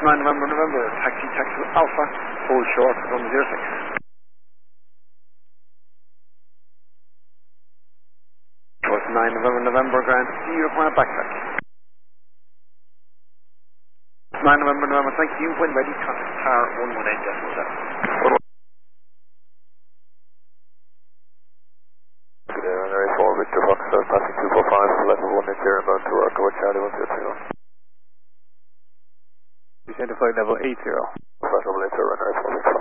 9 November, taxi Alpha, hold short, 106. Was 9 November, Grand, see you upon a backtrack. 9 November, thank you, when ready, contact car 118.7. Good day, runway 4, Victor Foxtrot, passing 245, level 180, about to Rock, over Charlie 130. Descend to flight level 80. Flight level 80, runway 4, Victor